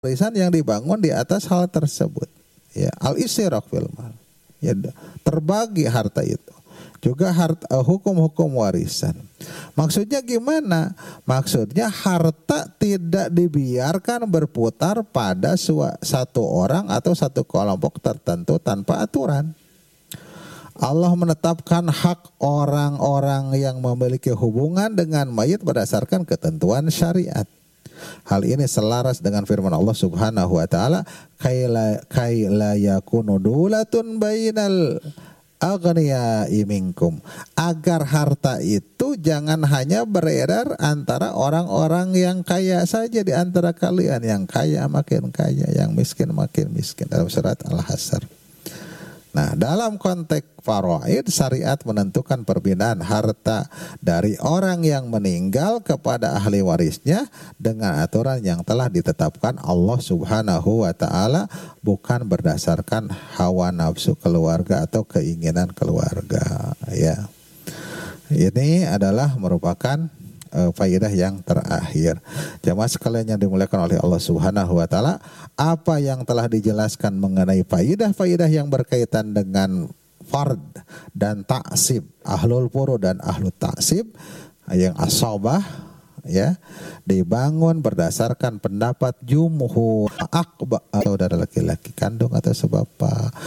warisan yang dibangun di atas hal tersebut. Ya, al-isyraq fil mal. Ya, terbagi harta itu. Juga hukum-hukum warisan. Maksudnya gimana? Maksudnya harta tidak dibiarkan berputar pada satu orang atau satu kelompok tertentu tanpa aturan. Allah menetapkan hak orang-orang yang memiliki hubungan dengan mayit berdasarkan ketentuan syariat. Hal ini selaras dengan firman Allah Subhanahu wa taala, kaila yakunu dulatun bainal aghniya'i minkum, agar harta itu jangan hanya beredar antara orang-orang yang kaya saja di antara kalian, yang kaya makin kaya, yang miskin makin miskin, dalam surat Al-Hasyr. Nah, dalam konteks faraid, syariat menentukan perbedaan harta dari orang yang meninggal kepada ahli warisnya dengan aturan yang telah ditetapkan Allah Subhanahu wa taala, bukan berdasarkan hawa nafsu keluarga atau keinginan keluarga, ya. Ini adalah merupakan faedah yang terakhir. Jamaah sekalian yang dimuliakan oleh Allah Subhanahu wa taala, apa yang telah dijelaskan mengenai faedah-faedah yang berkaitan dengan fard dan taksib, ahlul furu dan ahlul taksib, yang asabah, ya, dibangun berdasarkan pendapat jumhur akba, saudara laki-laki kandung atau sebapak,